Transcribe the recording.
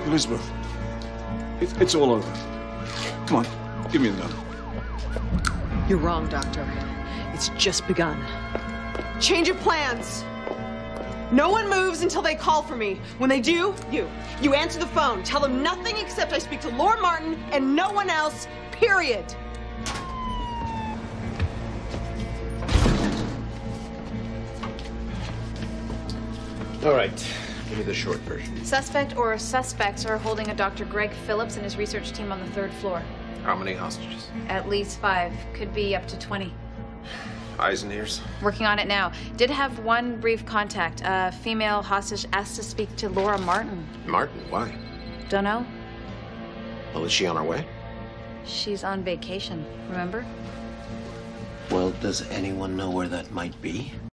Elizabeth, it's all over. Come on, give me the gun. You're wrong, Doctor. It's just begun. Change of plans. No one moves until they call for me. When they do, you answer the phone. Tell them nothing except I speak to Laura Martin and no one else, period. All right, give me the short version. Suspect or suspects are holding a Dr. Greg Phillips and his research team on the 3rd floor. How many hostages? At least 5. Could be up to 20. Eyes and ears? Working on it now. Did have one brief contact. A female hostage asked to speak to Laura Martin. Martin, why? Don't know. Well, is she on her way? She's on vacation, remember? Well, does anyone know where that might be?